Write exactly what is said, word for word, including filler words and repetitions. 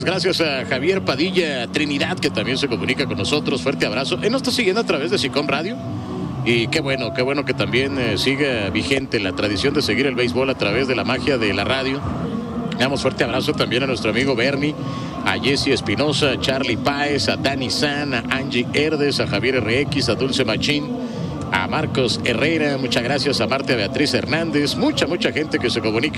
Gracias a Javier Padilla Trinidad, que también se comunica con nosotros. Fuerte abrazo. Él nos está siguiendo a través de Sicom Radio. Y qué bueno, qué bueno que también eh, siga vigente la tradición de seguir el béisbol a través de la magia de la radio. Damos fuerte abrazo también a nuestro amigo Bernie, a Jesse Espinosa, a Charlie Páez, a Dani San, a Angie Herdes, a Javier R X, a Dulce Machín, a Marcos Herrera. Muchas gracias a Marta Beatriz Hernández. Mucha, mucha gente que se comunica